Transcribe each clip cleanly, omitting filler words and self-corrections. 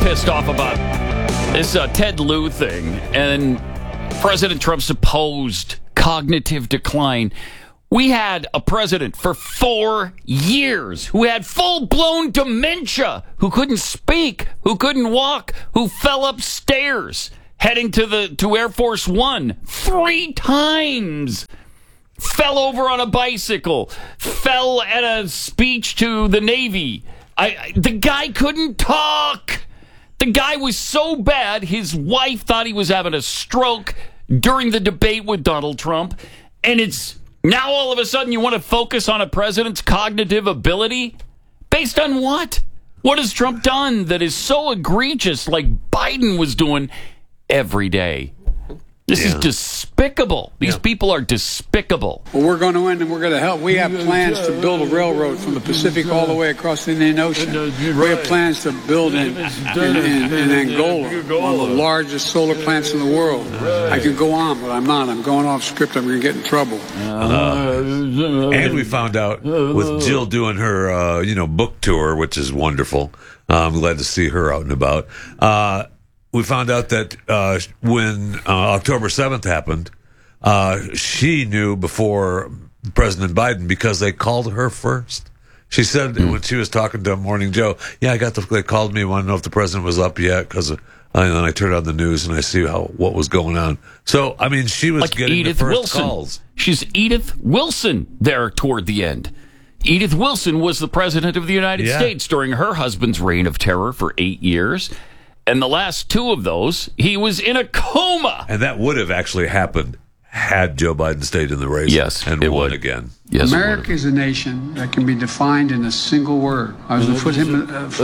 pissed off about this Ted Lieu thing and President Trump's supposed cognitive decline. We had a president for 4 years who had full-blown dementia, who couldn't speak, who couldn't walk, who fell upstairs heading to Air Force One 3 times. Fell over on a bicycle, fell at a speech to the Navy. The guy couldn't talk. The guy was so bad, his wife thought he was having a stroke during the debate with Donald Trump. And it's now all of a sudden you want to focus on a president's cognitive ability? Based on what? What has Trump done that is so egregious like Biden was doing every day? This is despicable. These people are despicable. Well, we're going to win and we're going to help. We have plans to build a railroad from the Pacific all the way across the Indian Ocean. We have plans to build in Angola, one of the largest solar plants in the world. I could go on, but I'm not. I'm going off script. I'm going to get in trouble. And we found out with Jill doing her, book tour, which is wonderful. I'm glad to see her out and about. We found out that when October 7th happened, she knew before President Biden because they called her first. She said when she was talking to Morning Joe, they called me, want to know if the president was up yet, because I turned on the news and I see what was going on. So, I mean, she was like getting Edith the first Wilson. Calls. She's Edith Wilson there toward the end. Edith Wilson was the president of the United States during her husband's reign of terror for 8 years. And the last 2 of those, he was in a coma. And that would have actually happened had Joe Biden stayed in the race and won again. Yes, America is a nation that can be defined in a single word. I was going to put him...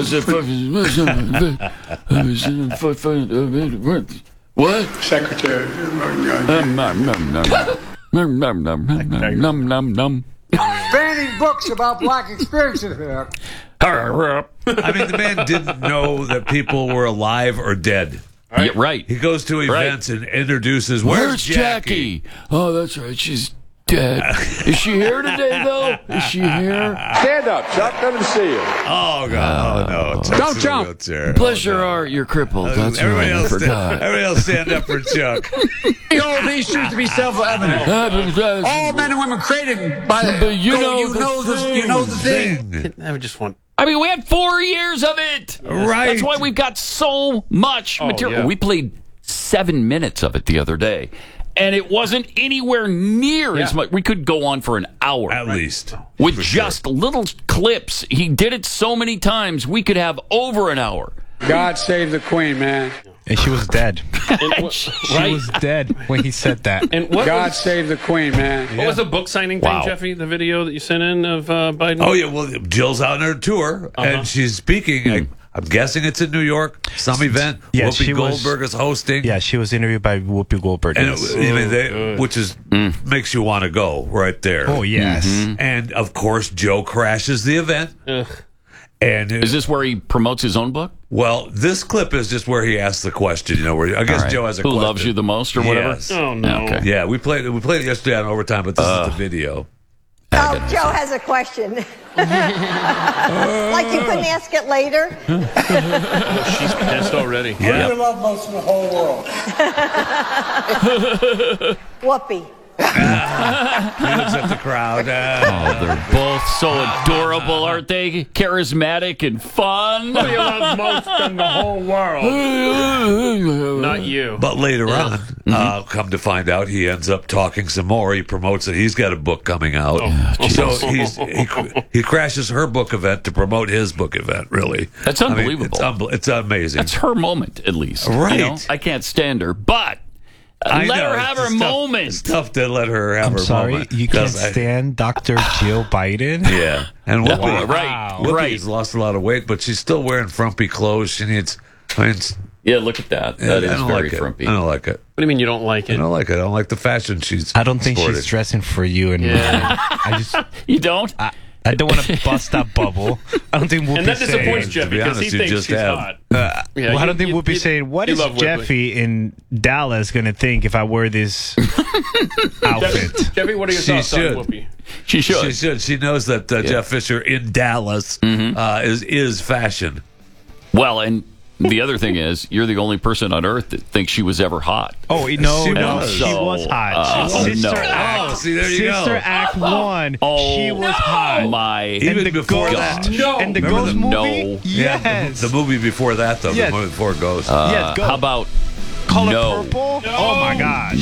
What? Secretary... Banning books about black experiences here. I mean, the man didn't know that people were alive or dead. Right. Yeah, right. He goes to events and introduces, where's Jackie? Oh, that's right. She's dead. Is she here today, though? Is she here? Stand up, Chuck. Let him see you. Oh, God. No. Don't jump. Bless your heart. You're crippled. That's everybody right. I forgot. Everybody else stand up for Chuck. All these seems to be self-evident. All men and women created by the... But you know the thing. I just want... I mean, we had 4 years of it. Right. That's why we've got so much material. Yeah. We played 7 minutes of it the other day, and it wasn't anywhere near as much. We could go on for an hour. At least. With just little clips. He did it so many times, we could have over an hour. God save the Queen, man. And she was dead. She Right? was dead when he said that. And what God save the Queen, man. What was the book signing thing, Wow. Jeffy? The video that you sent in of Biden? Oh, yeah. Well, Jill's out on her tour, and she's speaking. I'm guessing it's in New York, some event. Yeah, Whoopi Goldberg is hosting. Yeah, she was interviewed by Whoopi Goldberg. And Yes. which is makes you want to go right there. Oh, yes. And, of course, Joe crashes the event. And Is this where he promotes his own book? well, this clip is just where he asks the question. Where I guess All right. Joe has a Who question. loves you the most or whatever? Yes. Oh, no. Okay. Yeah, we played it yesterday on overtime, but this is the video. Oh, Joe has a question. Like you couldn't ask it later? She's pissed already. Who do you love most in the whole world? Whoopi. He looks at the crowd. Oh, they're both so adorable, aren't they? Charismatic and fun. Who do you love most in the whole world? Not you. But later on, come to find out, he ends up talking some more. He promotes that he's got a book coming out. So he crashes her book event to promote his book event, really. That's unbelievable. I mean, it's amazing. That's her moment, at least. Right. I can't stand her, but let her have her moment. It's tough to let her have I'm her sorry, moment. you can't stand Dr. Jill Biden? Yeah. And Whoopi, Right. lost a lot of weight, but she's still wearing frumpy clothes. She needs... Yeah, look at that. That is very frumpy. I don't like it. What do you mean you don't like I it? don't like it. I don't like the fashion she's I don't think sported. she's dressing for you and You don't? I don't want to bust that bubble. I don't think Whoopi's And that disappoints Jeff to be because honest, he you thinks just she's have. hot. well, I don't think Whoopi's saying, what you is love Whoopi. Jeffy in Dallas going to think if I wear this outfit? Jeffy, what are your She thoughts should. on Whoopi? She should. She should. She knows that Jeff Fisher in Dallas is fashion. Well, and The other thing is, you're the only person on earth that thinks she was ever hot. Oh, She she was hot. Sister no. Act. See, there you go. Sister Act 1. Oh, she was hot. My Even before that. And the Remember Ghost the- movie? No. Yes. The movie before that, though. Yes. The movie before Ghost. Yes, go. How about Color no? Purple? Oh, my gosh.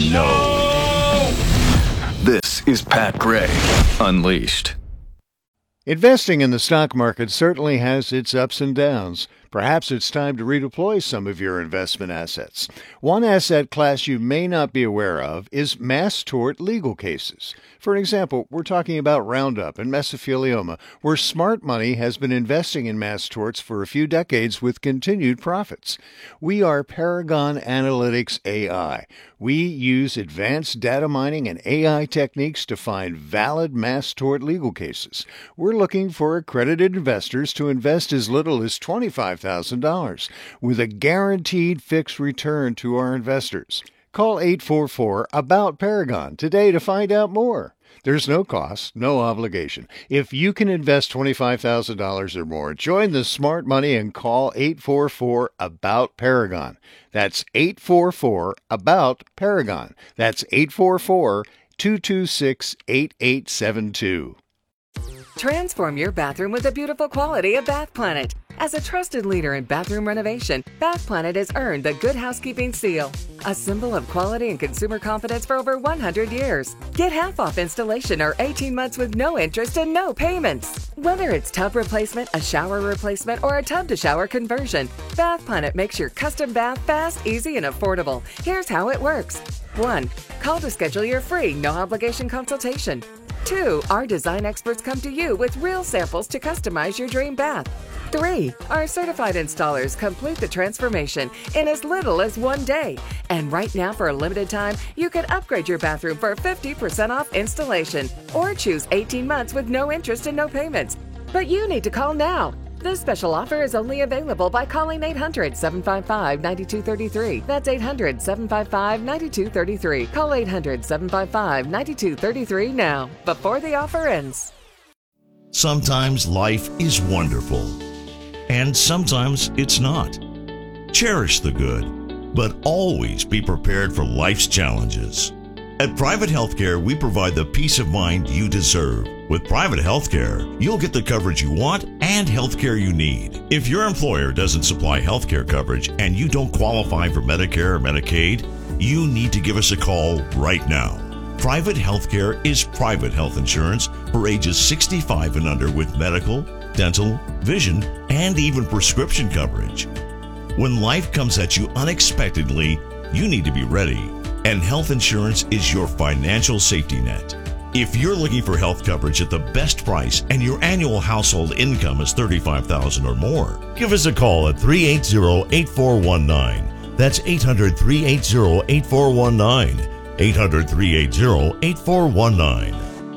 This is Pat Gray Unleashed. Investing in the stock market certainly has its ups and downs. Perhaps it's time to redeploy some of your investment assets. One asset class you may not be aware of is mass tort legal cases. For example, we're talking about Roundup and mesothelioma, where smart money has been investing in mass torts for a few decades with continued profits. We are Paragon Analytics AI. We use advanced data mining and AI techniques to find valid mass tort legal cases. We're looking for accredited investors to invest as little as $25,000 with a guaranteed fixed return to our investors. Call 844-ABOUT-PARAGON today to find out more. There's no cost, no obligation. If you can invest $25,000 or more, join the smart money and call 844-ABOUT-PARAGON. That's 844-ABOUT-PARAGON. That's 844-226-8872. Transform your bathroom with the beautiful quality of Bath Planet. As a trusted leader in bathroom renovation, Bath Planet has earned the Good Housekeeping seal, a symbol of quality and consumer confidence for over 100 years. Get half off installation or 18 months with no interest and no payments. Whether it's tub replacement, a shower replacement, or a tub-to-shower conversion, Bath Planet makes your custom bath fast, easy, and affordable. Here's how it works. 1. Call to schedule your free, no-obligation consultation. 2. Our design experts come to you with real samples to customize your dream bath. 3. Our certified installers complete the transformation in as little as 1 day. And right now, for a limited time, you can upgrade your bathroom for 50% off installation or choose 18 months with no interest and no payments. But you need to call now. This special offer is only available by calling 800-755-9233. That's 800-755-9233. Call 800-755-9233 now, before the offer ends. Sometimes life is wonderful, and sometimes it's not. Cherish the good, but always be prepared for life's challenges. At Private Healthcare, we provide the peace of mind you deserve. With Private Healthcare, you'll get the coverage you want and healthcare you need. If your employer doesn't supply healthcare coverage and you don't qualify for Medicare or Medicaid, you need to give us a call right now. Private Healthcare is private health insurance for ages 65 and under with medical, dental, vision, and even prescription coverage. When life comes at you unexpectedly, you need to be ready. And health insurance is your financial safety net. If you're looking for health coverage at the best price and your annual household income is $35,000 or more, give us a call at 380-8419. That's 800-380-8419. 800-380-8419.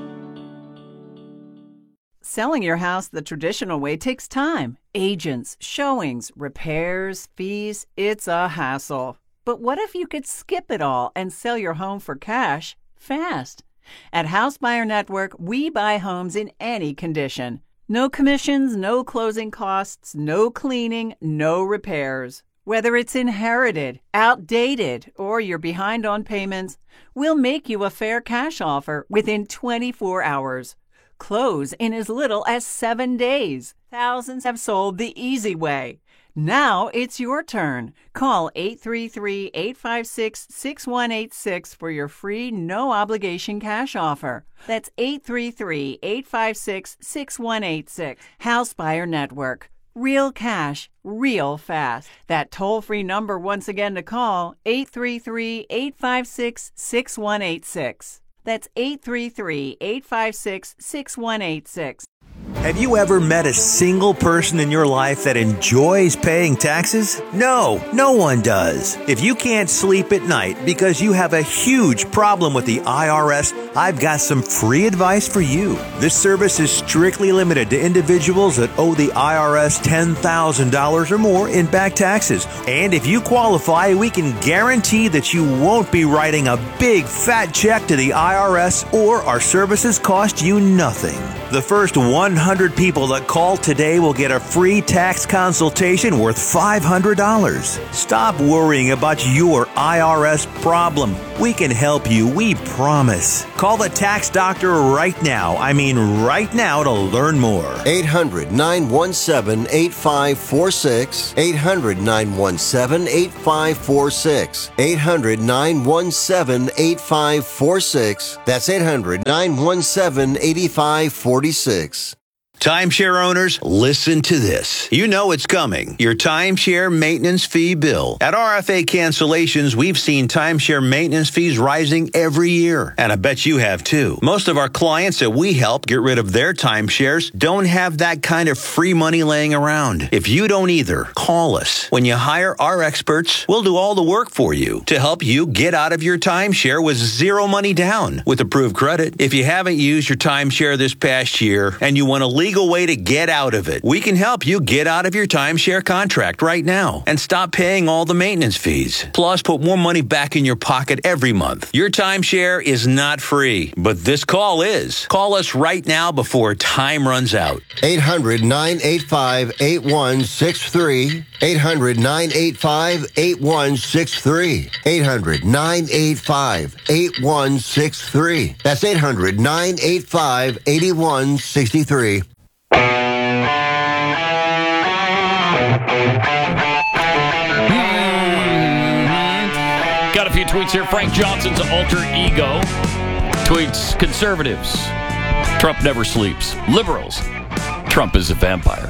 Selling your house the traditional way takes time. Agents, showings, repairs, fees. It's a hassle. But what if you could skip it all and sell your home for cash fast? At House Buyer Network, we buy homes in any condition. No commissions, no closing costs, no cleaning, no repairs. Whether it's inherited, outdated, or you're behind on payments, we'll make you a fair cash offer within 24 hours. Close in as little as 7 days. Thousands have sold the easy way. Now it's your turn. Call 833-856-6186 for your free, no-obligation cash offer. That's 833-856-6186. House Buyer Network. Real cash, real fast. That toll-free number once again to call, 833-856-6186. That's 833-856-6186. Have you ever met a single person in your life that enjoys paying taxes? No, no one does. If you can't sleep at night because you have a huge problem with the IRS, I've got some free advice for you. This service is strictly limited to individuals that owe the IRS $10,000 or more in back taxes. And if you qualify, we can guarantee that you won't be writing a big fat check to the IRS, or our services cost you nothing. The first 100 people that call today will get a free tax consultation worth $500. Stop worrying about your IRS problem. We can help you, we promise. Call the tax doctor right now. I mean right now to learn more. 800-917-8546. 800-917-8546. 800-917-8546. That's 800-917-8546. Timeshare owners, listen to this. You know it's coming. Your timeshare maintenance fee bill. At RFA Cancellations, we've seen timeshare maintenance fees rising every year. And I bet you have too. Most of our clients that we help get rid of their timeshares don't have that kind of free money laying around. If you don't either, call us. When you hire our experts, we'll do all the work for you to help you get out of your timeshare with zero money down with approved credit. If you haven't used your timeshare this past year and you want a legal way to get out of it, we can help you get out of your timeshare contract right now and stop paying all the maintenance fees. Plus, put more money back in your pocket every month. Your timeshare is not free, but this call is. Call us right now before time runs out. 800-985-8163. 800-985-8163. 800-985-8163. That's 800-985-8163. Got a few tweets here. Frank Johnson's alter ego tweets, conservatives, Trump never sleeps. Liberals, Trump is a vampire.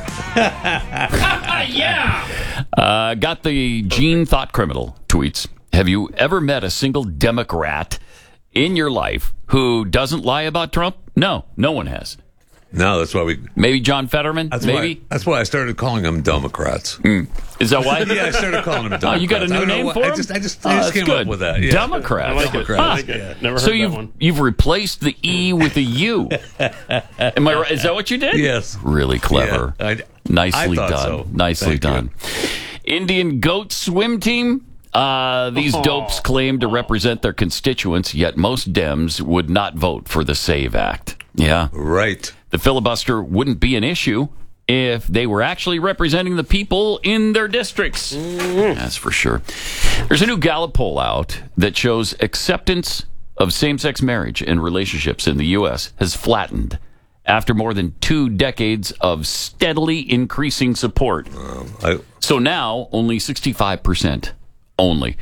Yeah! Got the Gene Thought Criminal tweets. Have you ever met a single Democrat in your life who doesn't lie about Trump? No, no one has. No, that's why we... Maybe John Fetterman? Maybe? That's why I started calling them Democrats. Is that why? Yeah, I started calling them Democrats. Oh, you got a new name for them? I just came up with that. Yeah. Democrat. I like it. Huh. Never heard So that one. you've replaced the E with a U. Am I right? Is that what you did? Yes. Really clever. Yeah, Nicely I thought done. so. Nicely Thank done. Indian goat swim team. These dopes claim to represent their constituents, yet most Dems would not vote for the SAVE Act. Yeah. Right. The filibuster wouldn't be an issue if they were actually representing the people in their districts. That's for sure. There's a new Gallup poll out that shows acceptance of same-sex marriage and relationships in the U.S. has flattened after more than 2 decades of steadily increasing support. So now, only 65%, only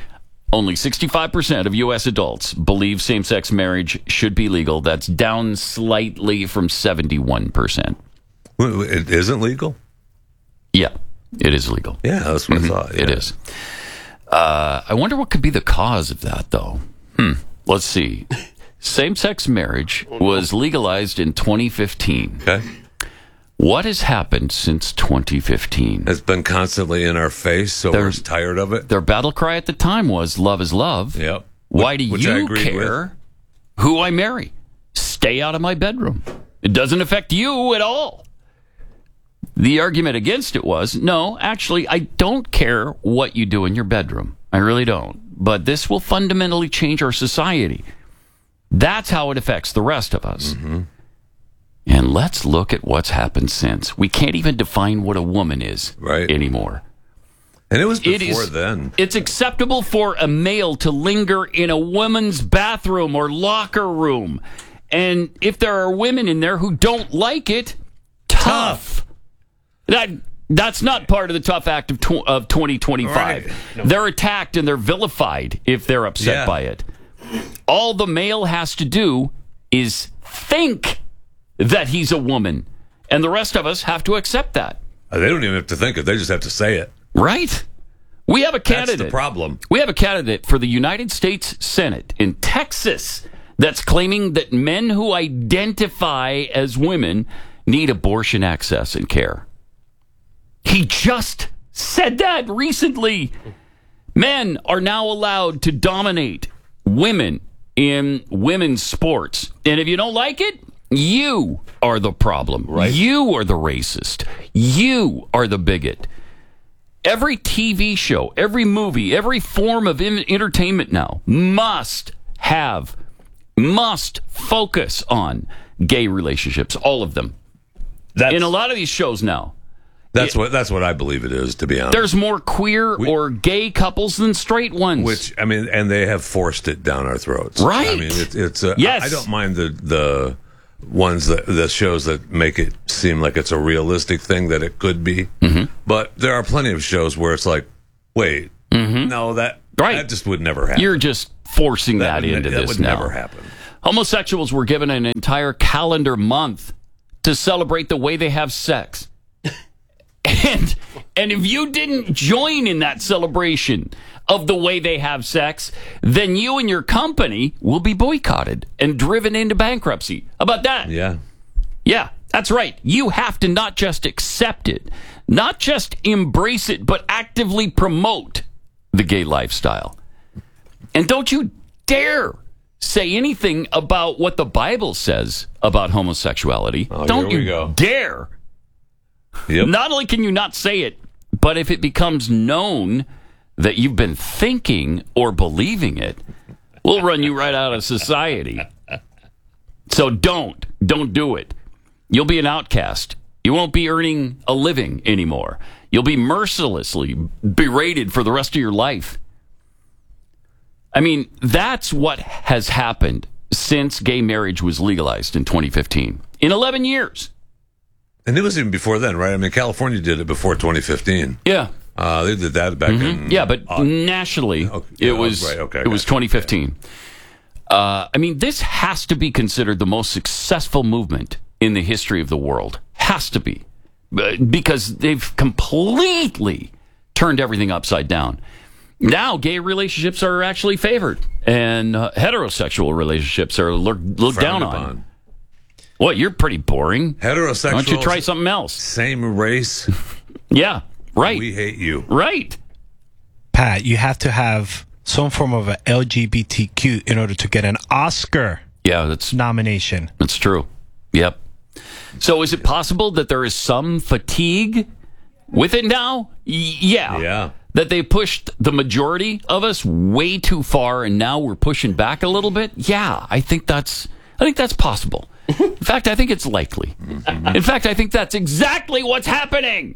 65% of U.S. adults believe same-sex marriage should be legal. That's down slightly from 71%. It isn't legal? Yeah, it is legal. Yeah, that's what I thought. Yeah. It is. I wonder what could be the cause of that, though. Let's see. Same-sex marriage was legalized in 2015. Okay. What has happened since 2015? It's been constantly in our face, so we're tired of it. Their battle cry at the time was, love is love. Yep. Why do Which I you agreed care who I marry? Stay out of my bedroom. It doesn't affect you at all. The argument against it was, no, actually, I don't care what you do in your bedroom. I really don't. But this will fundamentally change our society. That's how it affects the rest of us. Mm-hmm. And let's look at what's happened since. We can't even define what a woman is anymore. And it was before then. It's acceptable for a male to linger in a woman's bathroom or locker room. And if there are women in there who don't like it, tough. That's not part of the Tough Act of 2025. Right. No. They're attacked and they're vilified if they're upset by it. All the male has to do is think that he's a woman. And the rest of us have to accept that. They don't even have to think it. They just have to say it. Right. We have a candidate. That's the problem. We have a candidate for the United States Senate in Texas that's claiming that men who identify as women need abortion access and care. He just said that recently. Men are now allowed to dominate women in women's sports. And if you don't like it, you are the problem. Right. You are the racist. You are the bigot. Every TV show, every movie, every form of entertainment now must focus on gay relationships, all of them. In a lot of these shows now. That's what I believe it is, to be honest. There's more queer or gay couples than straight ones. And they have forced it down our throats. Right. I mean, it's yes. I don't mind the ones the shows that make it seem like it's a realistic thing that it could be. Mm-hmm. But there are plenty of shows where it's like, wait, no, that just would never happen. You're just forcing that into this now. That would never happen. Homosexuals were given an entire calendar month to celebrate the way they have sex. And if you didn't join in that celebration of the way they have sex, then you and your company will be boycotted and driven into bankruptcy. How about that? Yeah. Yeah, that's right. You have to not just accept it, not just embrace it, but actively promote the gay lifestyle. And don't you dare say anything about what the Bible says about homosexuality. Don't you dare. Yep. Not only can you not say it, but if it becomes known that you've been thinking or believing it, we'll run you right out of society. So don't do it. You'll be an outcast. You won't be earning a living anymore. You'll be mercilessly berated for the rest of your life. I mean, that's what has happened since gay marriage was legalized in 2015. In 11 years. And it was even before then, right? I mean, California did it before 2015. Yeah. They did that back in... Yeah, but nationally, it was 2015. I mean, this has to be considered the most successful movement in the history of the world. Has to be. Because they've completely turned everything upside down. Now, gay relationships are actually favored, and heterosexual relationships are looked down on. What, you're pretty boring. Heterosexual. Why don't you try something else? Same race. Yeah, right. We hate you. Right. Pat, you have to have some form of a LGBTQ in order to get an Oscar nomination. That's true. Yep. So is it possible that there is some fatigue with it now? Yeah. That they pushed the majority of us way too far, and now we're pushing back a little bit? Yeah, I think that's possible. In fact, I think it's likely. In fact, I think that's exactly what's happening.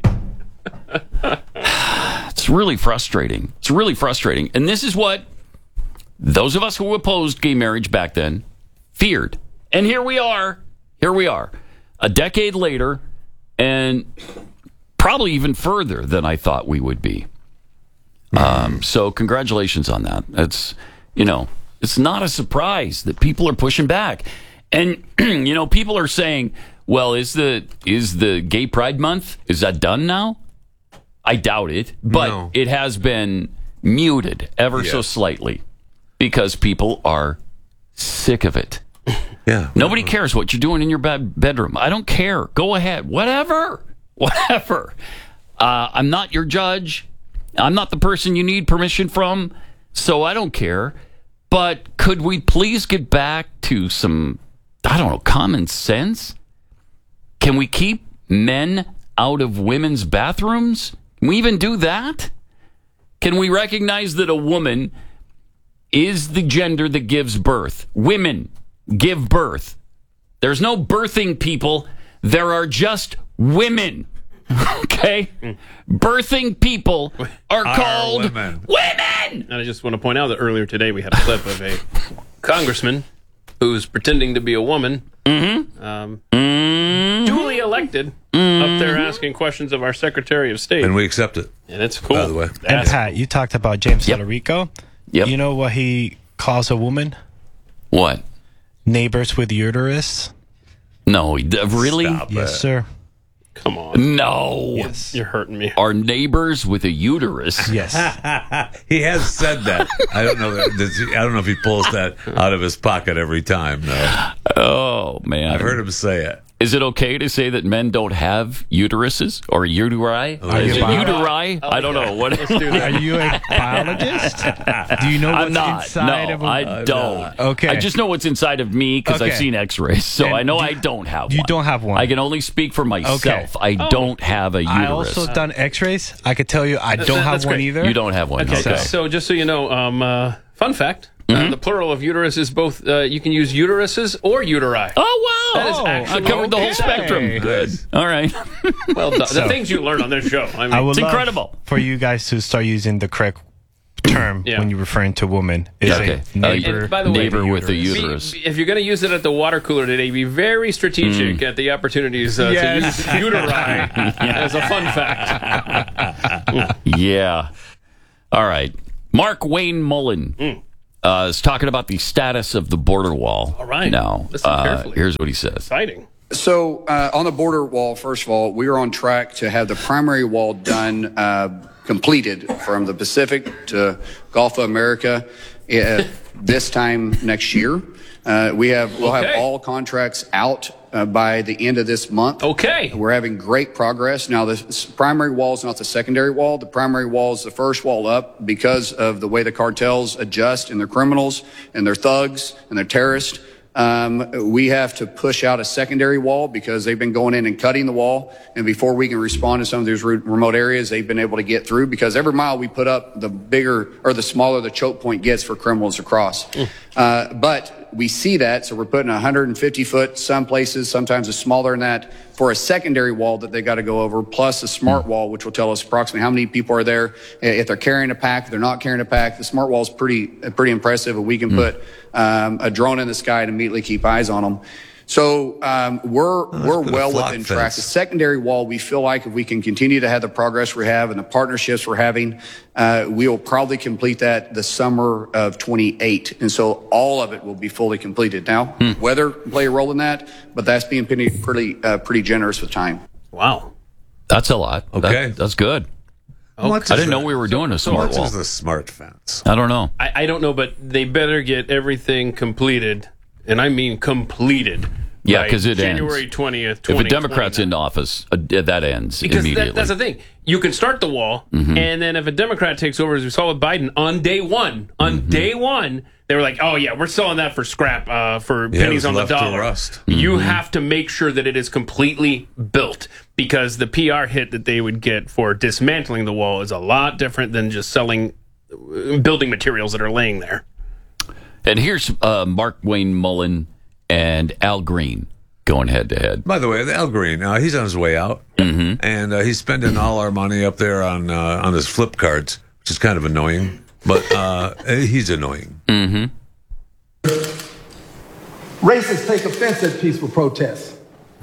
It's really frustrating. It's really frustrating. And this is what those of us who opposed gay marriage back then feared. And here we are. A decade later, and probably even further than I thought we would be. So congratulations on that. It's not a surprise that people are pushing back. And, people are saying, well, is the Gay Pride Month, is that done now? I doubt it, but it has been muted ever so slightly because people are sick of it. Yeah. Nobody cares what you're doing in your bedroom. I don't care. Go ahead. Whatever. I'm not your judge. I'm not the person you need permission from, so I don't care. But could we please get back to some, common sense? Can we keep men out of women's bathrooms? Can we even do that? Can we recognize that a woman is the gender that gives birth? Women give birth. There's no birthing people. There are just women. Okay? Birthing people are called women. And I just want to point out that earlier today we had a clip of a congressman who's pretending to be a woman, duly elected, up there asking questions of our Secretary of State. And we accept it. And it's cool. By the way. And Pat, you talked about James Talarico. Yep. You know what he calls a woman? What? Neighbors with uterus. No, really? Yes, sir. Come on. No. Yes. You're hurting me. Are neighbors with a uterus? Yes. He has said that. I don't know if he pulls that out of his pocket every time, though. Oh, man. I've heard him say it. Is it okay to say that men don't have uteruses or uteri? Is it uteri? I don't know. What? Are you a biologist? Do you know what's inside of a... I don't. Okay. I just know what's inside of me because I've seen x-rays, so I know I don't have one. You don't have one. I can only speak for myself. I don't have a uterus. I also done x-rays. I could tell you I don't have one either. You don't have one. Okay. So just so you know, Fun fact. The plural of uterus is both, you can use uteruses or uteri. Oh, wow. That is actually I covered the whole spectrum. Good. All right. Well done. The things you learn on this show. I mean, it's incredible. For you guys to start using the correct term when you're referring to woman. Is a neighbor, by the way, neighbor with a uterus. If you're going to use it at the water cooler today, be very strategic at the opportunities to use uteri as a fun fact. Yeah. All right. Mark Wayne Mullen is talking about the status of the border wall. All right. Now, listen carefully. Here's what he says. Exciting. So on the border wall, first of all, we are on track to have the primary wall done, completed from the Pacific to Gulf of America this time next year. We'll have all contracts out by the end of this month. Okay. We're having great progress. Now, the primary wall is not the secondary wall. The primary wall is the first wall up because of the way the cartels adjust and their criminals and their thugs and their terrorists. We have to push out a secondary wall because they've been going in and cutting the wall. And before we can respond to some of these remote areas, they've been able to get through because every mile we put up, the bigger or the smaller the choke point gets for criminals to cross. But we see that, so we're putting 150 foot, some places, sometimes it's smaller than that, for a secondary wall that they got to go over, plus a smart wall, which will tell us approximately how many people are there, if they're carrying a pack, if they're not carrying a pack. The smart wall is pretty impressive, and we can put a drone in the sky to immediately keep eyes on them. So we're well within track. The secondary wall, we feel like if we can continue to have the progress we have and the partnerships we're having, we will probably complete that the summer of 28. And so all of it will be fully completed. Now, weather play a role in that, but that's being pretty generous with time. Wow. That's a lot. Okay. That's good. I didn't know we were doing a smart wall. What is the smart fence? I don't know. I don't know, but they better get everything completed. And I mean completed. Yeah, because it January ends. 20th, If a Democrat's in office, that ends immediately. That's the thing. You can start the wall, and then if a Democrat takes over, as we saw with Biden, on day one, they were like, oh, yeah, we're selling that for scrap, for pennies on the dollar. You have to make sure that it is completely built, because the PR hit that they would get for dismantling the wall is a lot different than just selling building materials that are laying there. And here's Mark Wayne Mullen and Al Green going head to head. By the way, Al Green, he's on his way out, and he's spending all our money up there on his flip cards, which is kind of annoying. But he's annoying. Racists take offense at peaceful protests.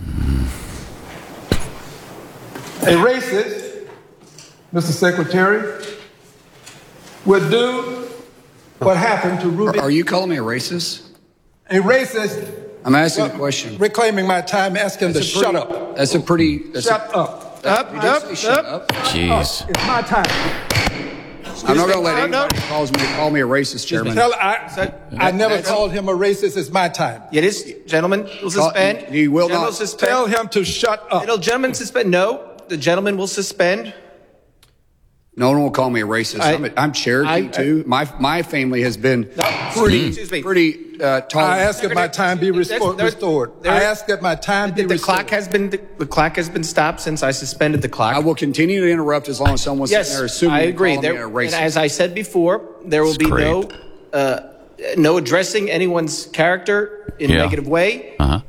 A racist, Mr. Secretary, would do what happened to Ruby. Are you calling me a racist? A racist. I'm asking a question. Reclaiming my time, asking him to shut up. That's a pretty. Shut up. Shut up. Jeez. It's my time. I'm not going to let anybody call me a racist, Chairman. I never called him a racist. It's my time. It is, gentleman. Will suspend. He will not. Suspend. Tell him to shut up. Gentleman suspend. No, the gentleman will suspend. No one will call me a racist. I'm Cherokee too. My family has been pretty tolerant. I ask that my time be restored. I ask that my time be restored. The clock has been stopped since I suspended the clock. I will continue to interrupt as long as someone's sitting there assuming I agree. me a racist. And as I said before, there will be no addressing anyone's character in a negative way. By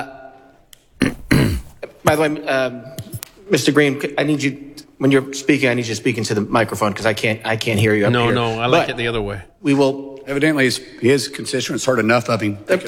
the way, Mr. Green, I need you. When you're speaking, I need you to speak into the microphone because I can't hear you up here. No, I like it the other way. We will. Evidently, his constituents heard enough of him. Thank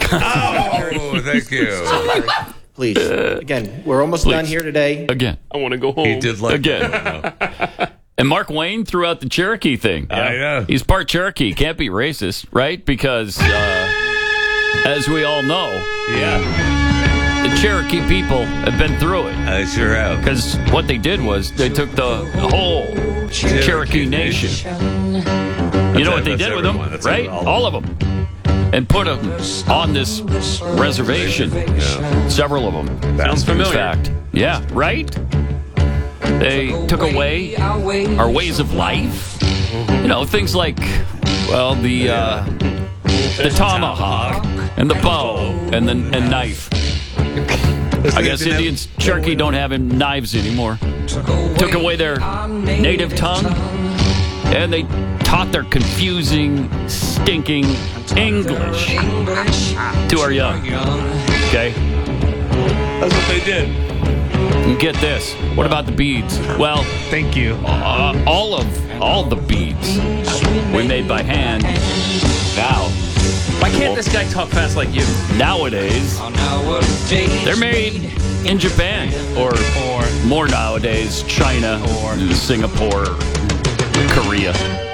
you. Please. Again, we're almost done here today. Again. I want to go home. He did like again. And Mark Wayne threw out the Cherokee thing. I know. He's part Cherokee. Can't be racist, right? Because, as we all know, the Cherokee people have been through it. I sure have. Because what they did was they took the whole Cherokee Nation. You know what they did with them, right? All of them. And put them on this reservation. Yeah. Several of them. Sounds familiar. In fact. Yeah, right? They took away our ways of life. You know, things like, well, the tomahawk and the bow and knife. I guess Indians, Cherokee don't have knives anymore. Took away their native tongue And they taught their confusing, stinking English to our young. Okay? That's what they did. And get this. What about the beads? Well, thank you. All the beads we made by hand. Now, why can't this guy talk fast like you? Nowadays, they're made in Japan, or more nowadays, China, or Singapore, Korea.